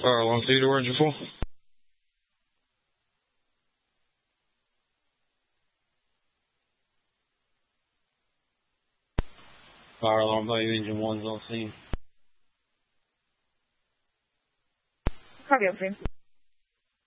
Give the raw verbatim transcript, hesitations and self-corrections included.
Fire alarm two, where did you fall? Fire alarm value engine one's on scene. Copy, okay.